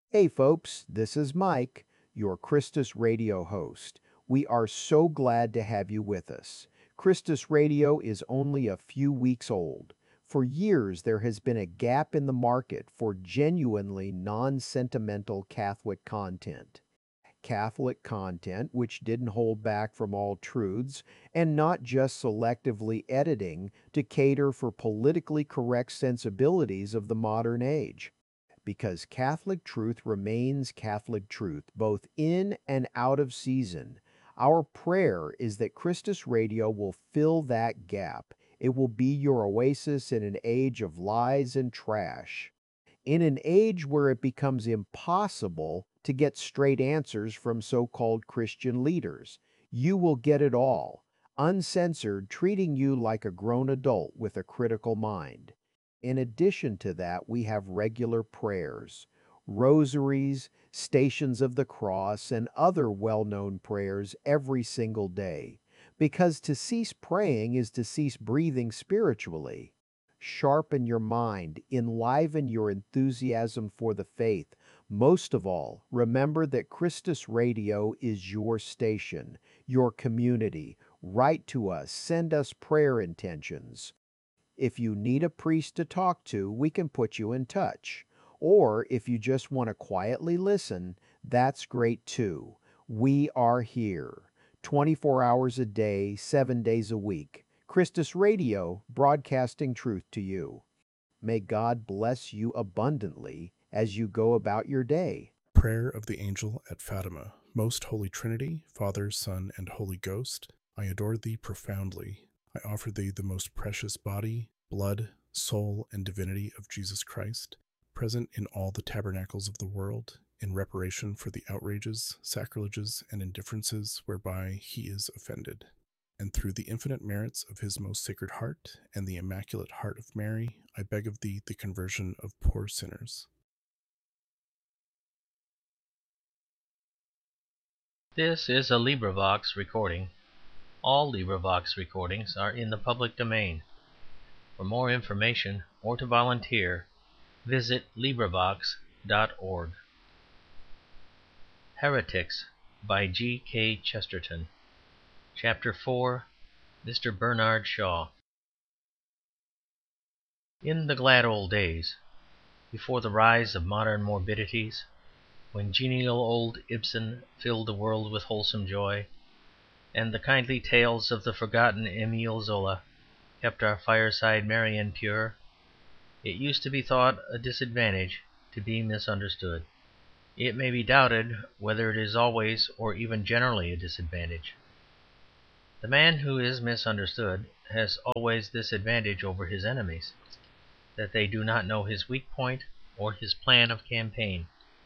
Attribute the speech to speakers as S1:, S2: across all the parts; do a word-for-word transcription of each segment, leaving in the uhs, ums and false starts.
S1: Hey folks, this is Mike, your Christus Radio host. We are so glad to have you with us. Christus Radio is only a few weeks old. For years, there has been a gap in the market for genuinely non sentimental Catholic content. Catholic content which didn't hold back from all truths and not just selectively editing to cater for politically correct sensibilities of the modern age, because Catholic truth remains Catholic truth, both in and out of season. Our prayer is that Christus Radio will fill that gap. It will be your oasis in an age of lies and trash. In an age where it becomes impossible to get straight answers from so called Christian leaders, you will get it all, uncensored, treating you like a grown adult with a critical mind. In addition to that, we have regular prayers, rosaries, stations of the cross, and other well known prayers every single day. Because to cease praying is to cease breathing spiritually. Sharpen your mind, enliven your enthusiasm for the faith. Most of all, remember that Christus Radio is your station, your community. Write to us, send us prayer intentions. If you need a priest to talk to, we can put you in touch. Or if you just want to quietly listen, that's great too. We are here, twenty-four hours a day, seven days a week. Christus Radio, broadcasting truth to you. May God bless you abundantly as you go about your day.
S2: Prayer of the Angel at Fatima. Most Holy Trinity, Father, Son, and Holy Ghost, I adore thee profoundly. I offer thee the most precious body, blood, soul, and divinity of Jesus Christ, present in all the tabernacles of the world, in reparation for the outrages, sacrileges, and indifferences whereby he is offended. And through the infinite merits of his most sacred heart and the immaculate heart of Mary, I beg of thee the conversion of poor sinners.
S3: This is a LibriVox recording. All LibriVox recordings are in the public domain. For more information or to volunteer, visit LibriVox dot org. Heretics by G. K. Chesterton. Chapter four. Mister Bernard Shaw. In the glad old days, before the rise of modern morbidities, when genial old Ibsen filled the world with wholesome joy, and the kindly tales of the forgotten Émile Zola kept our fireside merry and pure, it used to be thought a disadvantage to be misunderstood. It may be doubted whether it is always or even generally a disadvantage. The man who is misunderstood has always this advantage over his enemies, that they do not know his weak point or his plan of campaign.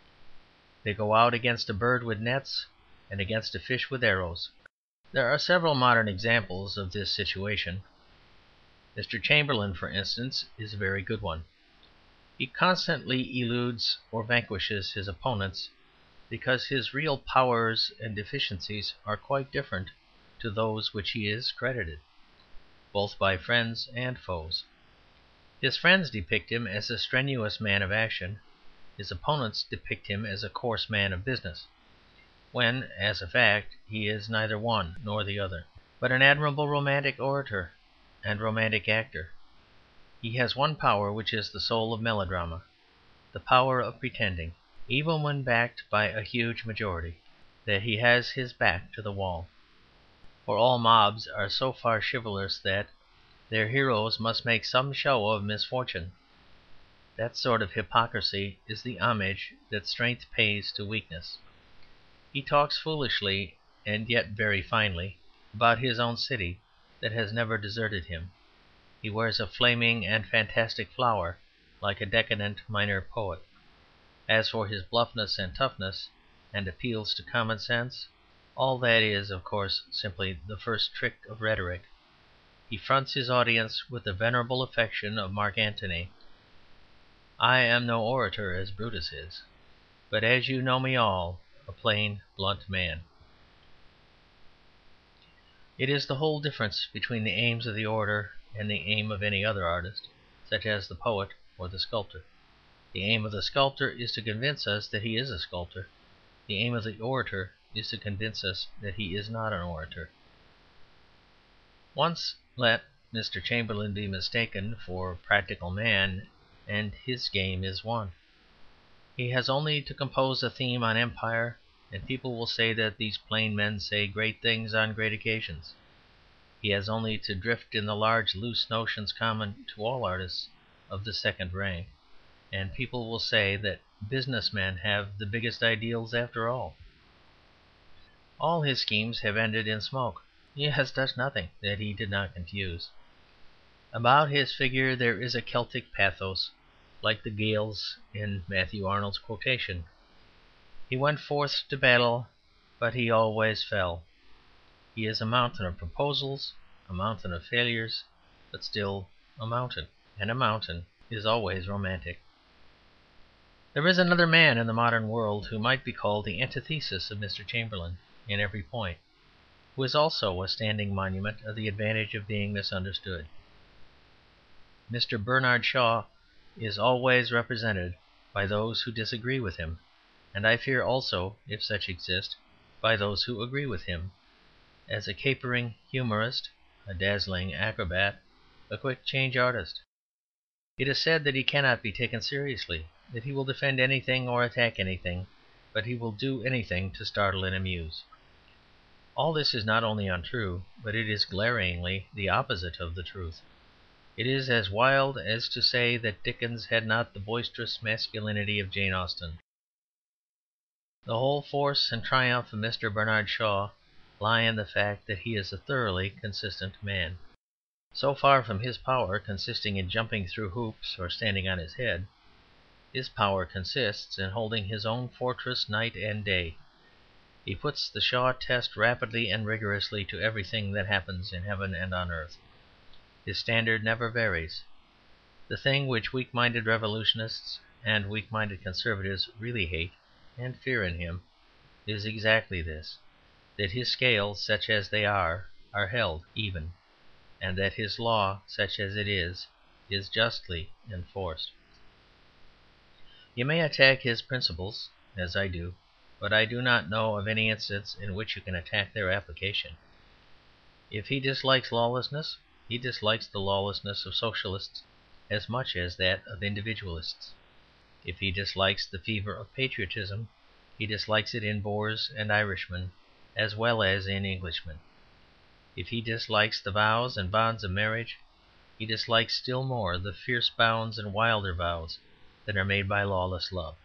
S3: They go out against a bird with nets and against a fish with arrows. There are several modern examples of this situation. Mister Chamberlain, for instance, is a very good one. He constantly eludes or vanquishes his opponents because his real powers and deficiencies are quite different to those which he is credited, both by friends and foes. His friends depict him as a strenuous man of action. His opponents depict him as a coarse man of business, when, as a fact, he is neither one nor the other, but an admirable romantic orator and romantic actor. He has one power which is the soul of melodrama, the power of pretending, even when backed by a huge majority, that he has his back to the wall. For all mobs are so far chivalrous that their heroes must make some show of misfortune. That sort of hypocrisy is the homage that strength pays to weakness. He talks foolishly, and yet very finely, about his own city that has never deserted him. He wears a flaming and fantastic flower, like a decadent minor poet. As for his bluffness and toughness, and appeals to common sense, all that is, of course, simply the first trick of rhetoric. He fronts his audience with the venerable affection of Mark Antony. I am no orator as Brutus is, but as you know me all, a plain, blunt man. It is the whole difference between the aims of the orator and the aim of any other artist, such as the poet or the sculptor. The aim of the sculptor is to convince us that he is a sculptor. The aim of the orator is to convince us that he is not an orator. Once let Mister Chamberlain be mistaken for a practical man, and his game is won. He has only to compose a theme on empire, and people will say that these plain men say great things on great occasions. He has only to drift in the large loose notions common to all artists of the second rank, and people will say that business men have the biggest ideals after all. All his schemes have ended in smoke. He has touched nothing that he did not confuse. About his figure there is a Celtic pathos, like the Gaels in Matthew Arnold's quotation. He went forth to battle, but he always fell. He is a mountain of proposals, a mountain of failures, but still a mountain. And a mountain is always romantic. There is another man in the modern world who might be called the antithesis of Mister Chamberlain in every point, who is also a standing monument of the advantage of being misunderstood. Mister Bernard Shaw is always represented by those who disagree with him, and I fear also, if such exist, by those who agree with him, as a capering humorist, a dazzling acrobat, a quick change artist. It is said that he cannot be taken seriously, that he will defend anything or attack anything, but he will do anything to startle and amuse. All this is not only untrue, but it is glaringly the opposite of the truth. It is as wild as to say that Dickens had not the boisterous masculinity of Jane Austen. The whole force and triumph of Mister Bernard Shaw lie in the fact that he is a thoroughly consistent man. So far from his power consisting in jumping through hoops or standing on his head, his power consists in holding his own fortress night and day. He puts the Shaw test rapidly and rigorously to everything that happens in heaven and on earth. His standard never varies. The thing which weak-minded revolutionists and weak-minded conservatives really hate and fear in him is exactly this, that his scales, such as they are, are held even, and that his law, such as it is, is justly enforced. You may attack his principles, as I do, but I do not know of any instance in which you can attack their application. If he dislikes lawlessness, he dislikes the lawlessness of Socialists as much as that of Individualists. If he dislikes the fever of patriotism, he dislikes it in Boers and Irishmen as well as in Englishmen. If he dislikes the vows and bonds of marriage, he dislikes still more the fierce bounds and wilder vows that are made by lawless love.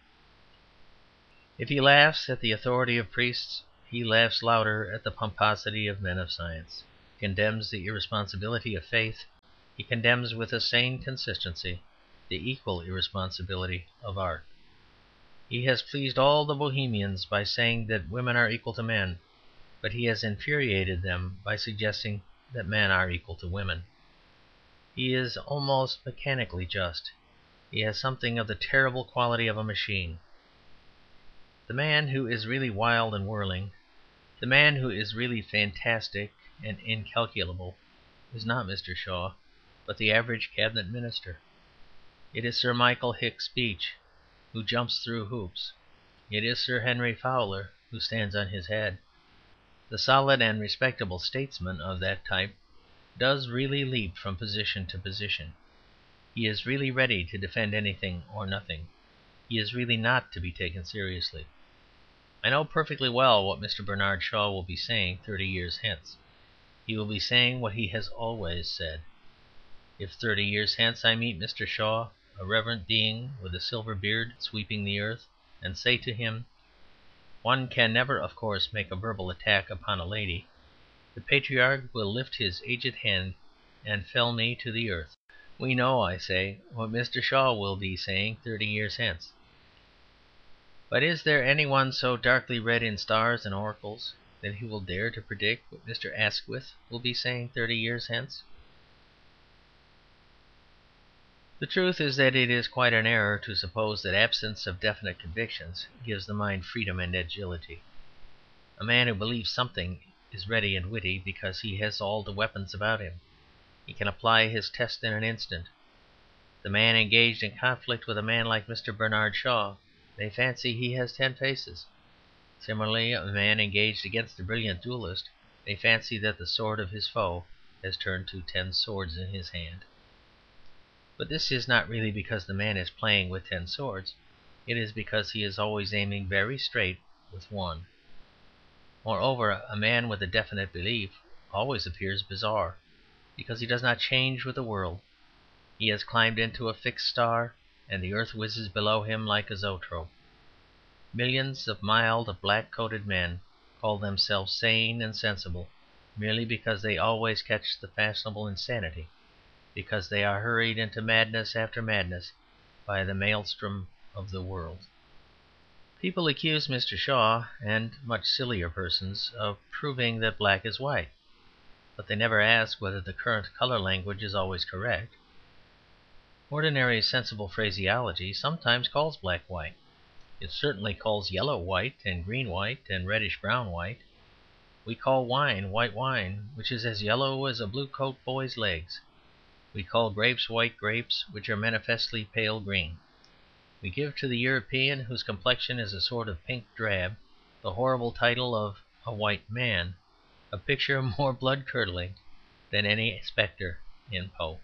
S3: If he laughs at the authority of priests, he laughs louder at the pomposity of men of science. He condemns the irresponsibility of faith. He condemns with a sane consistency the equal irresponsibility of art. He has pleased all the Bohemians by saying that women are equal to men, but he has infuriated them by suggesting that men are equal to women. He is almost mechanically just. He has something of the terrible quality of a machine. The man who is really wild and whirling, the man who is really fantastic and incalculable, is not Mister Shaw, but the average Cabinet Minister. It is Sir Michael Hicks Beach, who jumps through hoops. It is Sir Henry Fowler, who stands on his head. The solid and respectable statesman of that type does really leap from position to position. He is really ready to defend anything or nothing. He is really not to be taken seriously. I know perfectly well what Mister Bernard Shaw will be saying thirty years hence. He will be saying what he has always said. If thirty years hence I meet Mister Shaw, a reverent being with a silver beard sweeping the earth, and say to him, "One can never, of course, make a verbal attack upon a lady," the patriarch will lift his aged hand and fell me to the earth. We know, I say, what Mister Shaw will be saying thirty years hence. But is there any one so darkly read in stars and oracles that he will dare to predict what Mister Asquith will be saying thirty years hence? The truth is that it is quite an error to suppose that absence of definite convictions gives the mind freedom and agility. A man who believes something is ready and witty because he has all the weapons about him. He can apply his test in an instant. The the man engaged in conflict with a man like Mister Bernard Shaw may fancy he has ten faces. Similarly, a man engaged against a brilliant duellist may fancy that the sword of his foe has turned to ten swords in his hand. But this is not really because the man is playing with ten swords; it is because he is always aiming very straight with one. Moreover, a man with a definite belief always appears bizarre, because he does not change with the world. He has climbed into a fixed star, and the earth whizzes below him like a zoetrope. Millions of mild black-coated men call themselves sane and sensible merely because they always catch the fashionable insanity, because they are hurried into madness after madness by the maelstrom of the world. People accuse Mister Shaw, and much sillier persons, of proving that black is white, but they never ask whether the current colour language is always correct. Ordinary sensible phraseology sometimes calls black white. It certainly calls yellow white, and green white, and reddish brown white. We call wine white wine, which is as yellow as a blue coat boy's legs. We call grapes white grapes, which are manifestly pale green. We give to the European, whose complexion is a sort of pink drab, the horrible title of a white man, a picture more blood-curdling than any spectre in Poe.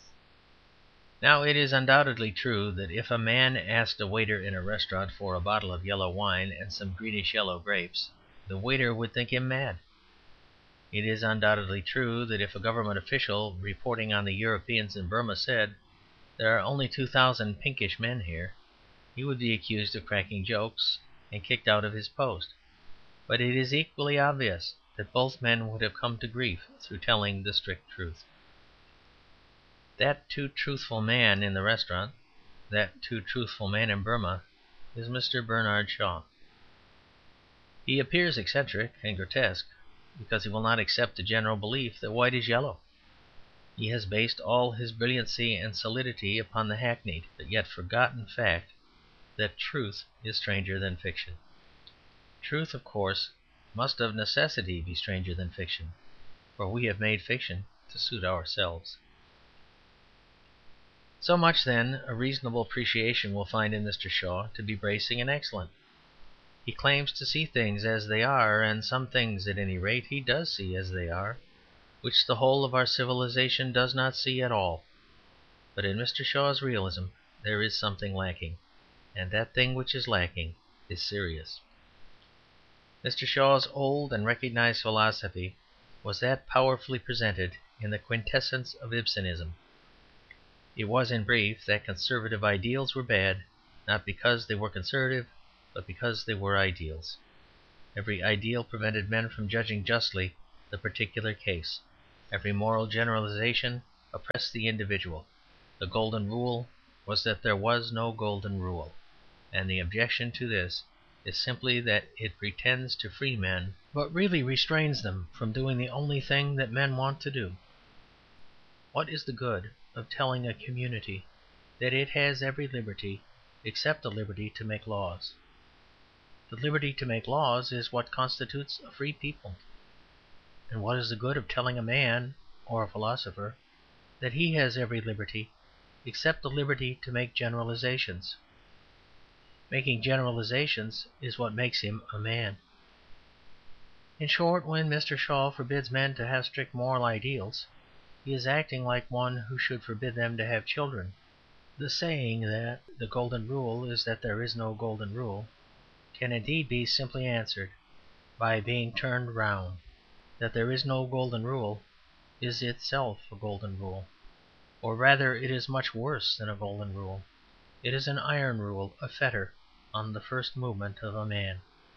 S3: Now, it is undoubtedly true that if a man asked a waiter in a restaurant for a bottle of yellow wine and some greenish-yellow grapes, the waiter would think him mad. It is undoubtedly true that if a government official reporting on the Europeans in Burma said, "There are only two thousand pinkish men here," he would be accused of cracking jokes and kicked out of his post. But it is equally obvious that both men would have come to grief through telling the strict truth. That too truthful man in the restaurant, that too truthful man in Burma, is Mister Bernard Shaw. He appears eccentric and grotesque because he will not accept the general belief that white is yellow. He has based all his brilliancy and solidity upon the hackneyed but yet forgotten fact that truth is stranger than fiction. Truth, of course, must of necessity be stranger than fiction, for we have made fiction to suit ourselves. So much, then, a reasonable appreciation will find in Mister Shaw to be bracing and excellent. He claims to see things as they are, and some things, at any rate, he does see as they are, which the whole of our civilization does not see at all. But in Mister Shaw's realism there is something lacking, and that thing which is lacking is serious. Mister Shaw's old and recognized philosophy was that powerfully presented in the quintessence of Ibsenism. It was, in brief, that conservative ideals were bad, not because they were conservative, but because they were ideals. Every ideal prevented men from judging justly the particular case. Every moral generalization oppressed the individual. The golden rule was that there was no golden rule, and the objection to this is simply that it pretends to free men, but really restrains them from doing the only thing that men want to do. What is the good of telling a community that it has every liberty except the liberty to make laws? The liberty to make laws is what constitutes a free people. And what is the good of telling a man, or a philosopher, that he has every liberty except the liberty to make generalizations? Making generalizations is what makes him a man. In short, when Mister Shaw forbids men to have strict moral ideals, he is acting like one who should forbid them to have children. The saying that the golden rule is that there is no golden rule can indeed be simply answered by being turned round. That there is no golden rule is itself a golden rule, or rather it is much worse than a golden rule. It is an iron rule, a fetter on the first movement of a man.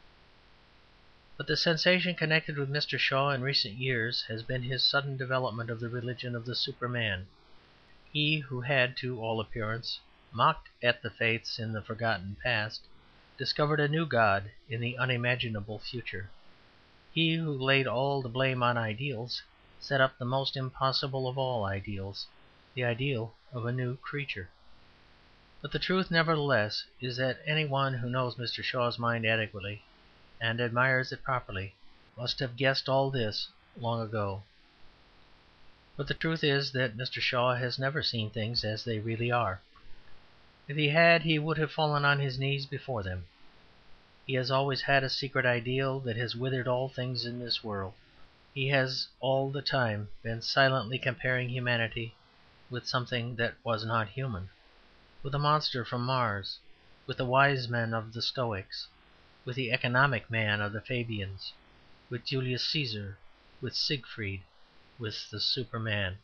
S3: But the sensation connected with Mister Shaw in recent years has been his sudden development of the religion of the Superman. He who had, to all appearance, mocked at the faiths in the forgotten past, discovered a new god in the unimaginable future. He who laid all the blame on ideals set up the most impossible of all ideals, the ideal of a new creature. But the truth, nevertheless, is that any one who knows Mister Shaw's mind adequately and admires it properly must have guessed all this long ago. But the truth is that Mister Shaw has never seen things as they really are. If he had, he would have fallen on his knees before them. He has always had a secret ideal that has withered all things in this world. He has all the time been silently comparing humanity with something that was not human, with a monster from Mars, with the wise men of the Stoics, with the economic man of the Fabians, with Julius Caesar, with Siegfried, with the Superman.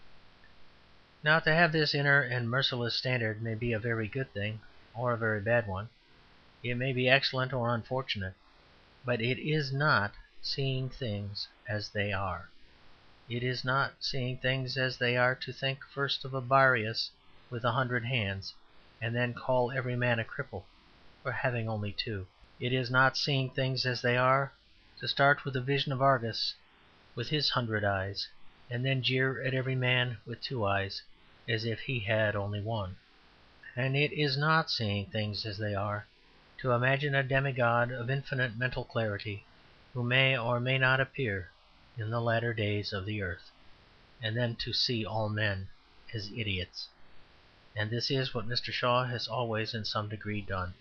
S3: Now, to have this inner and merciless standard may be a very good thing or a very bad one. It may be excellent or unfortunate, but it is not seeing things as they are. It is not seeing things as they are to think first of a Briareus with a hundred hands, and then call every man a cripple for having only two. It is not seeing things as they are to start with a vision of Argus with his hundred eyes, and then jeer at every man with two eyes as if he had only one. And it is not seeing things as they are to imagine a demigod of infinite mental clarity who may or may not appear in the latter days of the earth, and then to see all men as idiots. And this is what Mister Shaw has always in some degree done.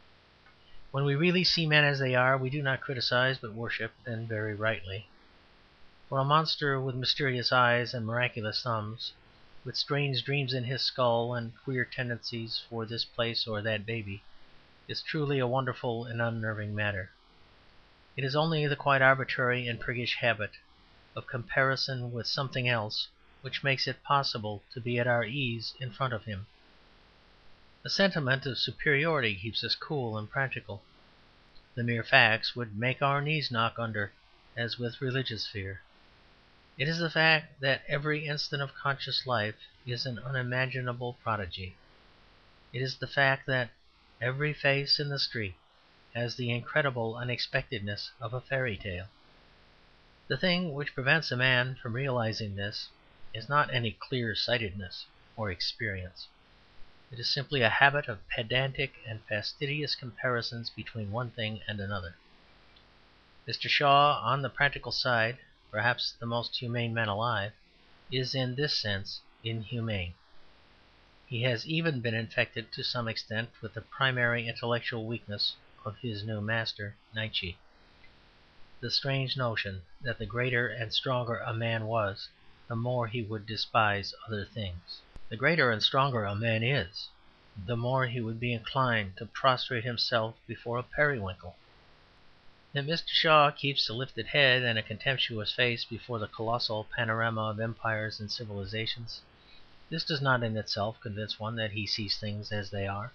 S3: When we really see men as they are, we do not criticize but worship, and very rightly. For a monster with mysterious eyes and miraculous thumbs, with strange dreams in his skull and queer tendencies for this place or that baby, is truly a wonderful and unnerving matter. It is only the quite arbitrary and priggish habit of comparison with something else which makes it possible to be at our ease in front of him. A sentiment of superiority keeps us cool and practical. The mere facts would make our knees knock under, as with religious fear. It is the fact that every instant of conscious life is an unimaginable prodigy. It is the fact that every face in the street has the incredible unexpectedness of a fairy tale. The thing which prevents a man from realizing this is not any clear-sightedness or experience. It is simply a habit of pedantic and fastidious comparisons between one thing and another. Mister Shaw, on the practical side, perhaps the most humane man alive, is in this sense inhumane. He has even been infected to some extent with the primary intellectual weakness of his new master, Nietzsche, the strange notion that the greater and stronger a man was, the more he would despise other things. The greater and stronger a man is, the more he would be inclined to prostrate himself before a periwinkle. That Mister Shaw keeps a lifted head and a contemptuous face before the colossal panorama of empires and civilizations, this does not in itself convince one that he sees things as they are.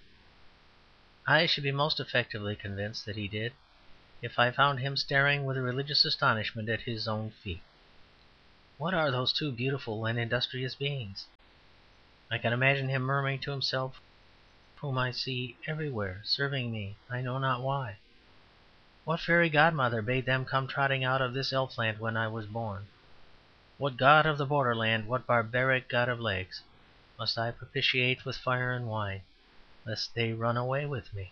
S3: I should be most effectively convinced that he did if I found him staring with a religious astonishment at his own feet. What are those two beautiful and industrious beings? I can imagine him murmuring to himself, whom I see everywhere, serving me, I know not why. What fairy godmother bade them come trotting out of this elfland when I was born? What god of the borderland, what barbaric god of legs, must I propitiate with fire and wine, lest they run away with me?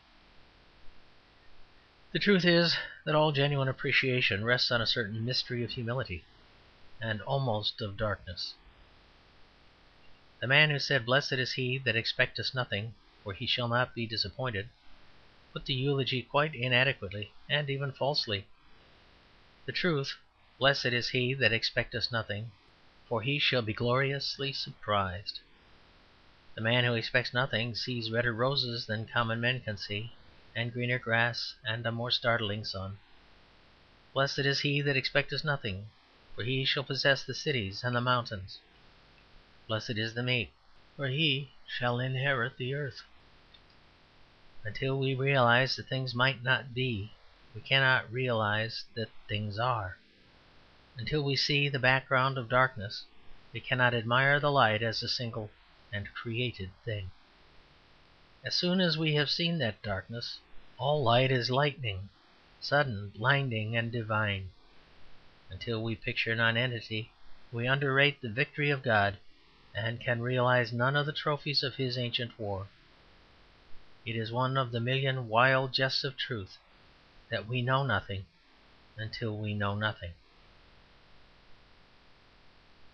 S3: The truth is that all genuine appreciation rests on a certain mystery of humility, and almost of darkness. The man who said, "Blessed is he that expecteth nothing, for he shall not be disappointed," put the eulogy quite inadequately and even falsely. The truth, "Blessed is he that expecteth nothing, for he shall be gloriously surprised." The man who expects nothing sees redder roses than common men can see, and greener grass and a more startling sun. Blessed is he that expecteth nothing, for he shall possess the cities and the mountains. Blessed is the meek, for he shall inherit the earth. Until we realize that things might not be, we cannot realize that things are. Until we see the background of darkness, we cannot admire the light as a single and created thing. As soon as we have seen that darkness, all light is lightning, sudden, blinding, and divine. Until we picture nonentity, we underrate the victory of God, and can realize none of the trophies of his ancient war. It is one of the million wild jests of truth that we know nothing until we know nothing.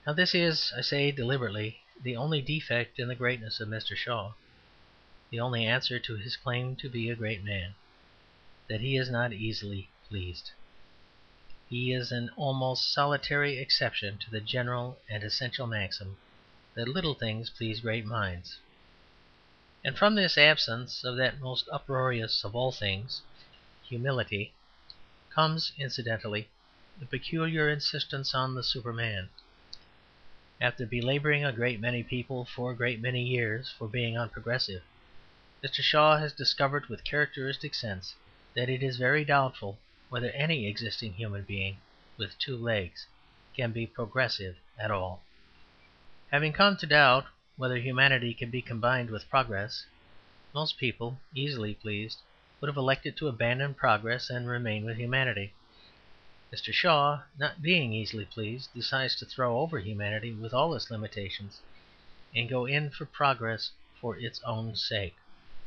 S3: Now this is, I say deliberately, the only defect in the greatness of Mister Shaw, the only answer to his claim to be a great man, that he is not easily pleased. He is an almost solitary exception to the general and essential maxim that little things please great minds. And from this absence of that most uproarious of all things, humility, comes, incidentally, the peculiar insistence on the Superman. After belabouring a great many people for a great many years for being unprogressive, Mister Shaw has discovered with characteristic sense that it is very doubtful whether any existing human being with two legs can be progressive at all. Having come to doubt whether humanity can be combined with progress, most people, easily pleased, would have elected to abandon progress and remain with humanity. Mister Shaw, not being easily pleased, decides to throw over humanity with all its limitations and go in for progress for its own sake.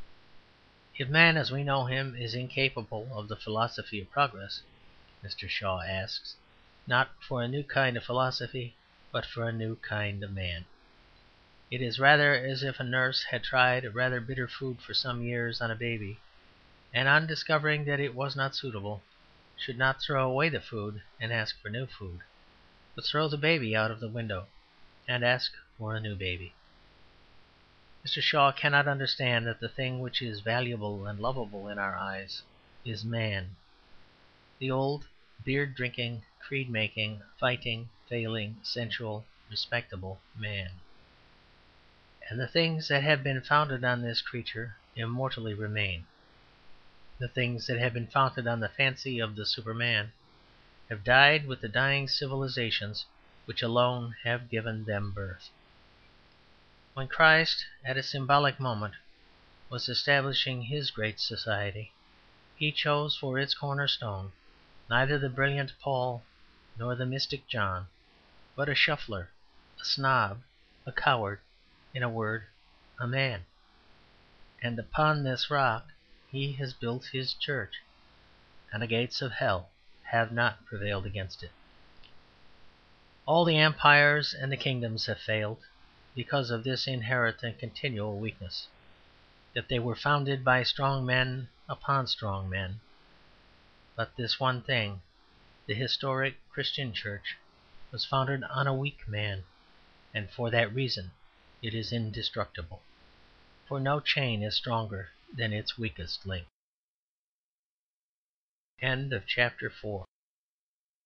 S3: If man, as we know him, is incapable of the philosophy of progress, Mister Shaw asks, not for a new kind of philosophy, but for a new kind of man. It is rather as if a nurse had tried a rather bitter food for some years on a baby, and on discovering that it was not suitable, should not throw away the food and ask for new food, but throw the baby out of the window and ask for a new baby. Mister Shaw cannot understand that the thing which is valuable and lovable in our eyes is man, the old beer-drinking, creed-making, fighting, failing, sensual, respectable man. And the things that have been founded on this creature immortally remain. The things that have been founded on the fancy of the Superman have died with the dying civilizations which alone have given them birth. When Christ, at a symbolic moment, was establishing his great society, he chose for its cornerstone neither the brilliant Paul nor the mystic John, but a shuffler, a snob, a coward, in a word, a man. And upon this rock he has built his church, and the gates of hell have not prevailed against it. All the empires and the kingdoms have failed because of this inherent and continual weakness, that they were founded by strong men upon strong men. But this one thing, the historic Christian church, was founded on a weak man, and for that reason it is indestructible. For no chain is stronger than its weakest link. End of chapter four.